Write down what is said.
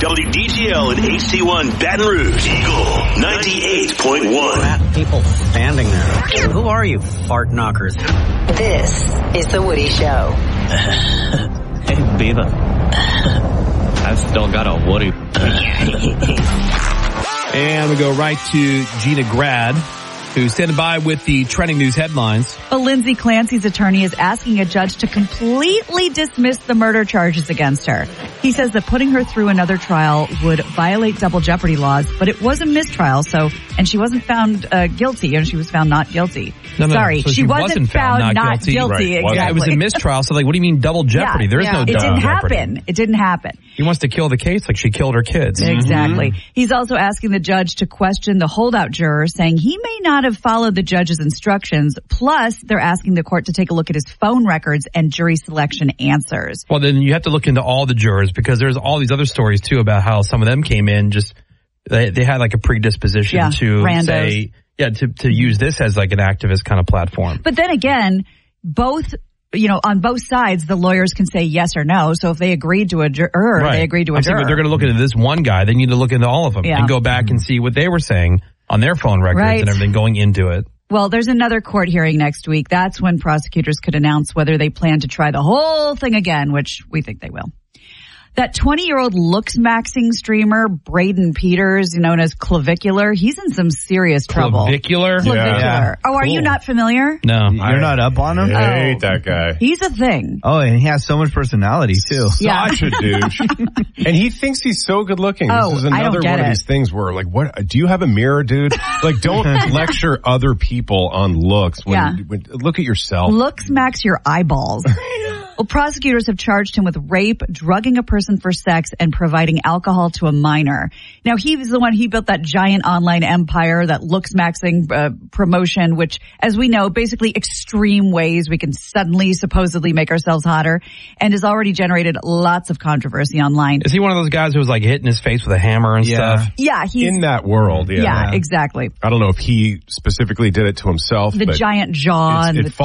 WDGL and HC1 Baton Rouge, Eagle 98.1. People standing there. Who are you, fart knockers? This is The Woody Show. Hey, Beaver. I've still got a Woody. And we go right to Gina Grad, who's standing by with the trending news headlines. Well, Lindsay Clancy's attorney is asking a judge to completely dismiss the murder charges against her. He says that putting her through another trial would violate double jeopardy laws, but it was a mistrial, and she wasn't found guilty, and she was found not guilty. Sorry, so she wasn't found not guilty. Right. Exactly. It was a mistrial, so what do you mean double jeopardy? There is no double jeopardy. It didn't happen. He wants to kill the case like she killed her kids. Exactly. He's also asking the judge to question the holdout juror, saying he may not have followed the judge's instructions. Plus, they're asking the court to take a look at his phone records and jury selection answers. Well, then you have to look into all the jurors, because there's all these other stories, too, about how some of them came in they had like a predisposition to randos. say, to use this as like an activist kind of platform. But then again, on both sides, the lawyers can say yes or no. So if they agreed to a juror, they agreed to a juror. They're going to look into this one guy. They need to look into all of them and go back and see what they were saying on their phone records and everything going into it. Well, there's another court hearing next week. That's when prosecutors could announce whether they plan to try the whole thing again, which we think they will. That 20-year-old looks-maxing streamer, Braden Peters, known as Clavicular, he's in some serious trouble. Clavicular? Yeah. Oh, are you not familiar? No. You're not up on him? I hate that guy. He's a thing. Oh, and he has so much personality, too. Such a douche. And he thinks he's so good looking. This is another one of these things where, like, what? Do you have a mirror, dude? Like, don't lecture other people on looks. When look at yourself. Looks max your eyeballs. Well, prosecutors have charged him with rape, drugging a person for sex, and providing alcohol to a minor. Now, he was the one, he built that giant online empire, that looks maxing promotion, which, as we know, basically extreme ways we can suddenly supposedly make ourselves hotter, and has already generated lots of controversy online. Is he one of those guys who was like hitting his face with a hammer and stuff? Yeah, he's in that world. Yeah, exactly. I don't know if he specifically did it to himself. The giant jaw and the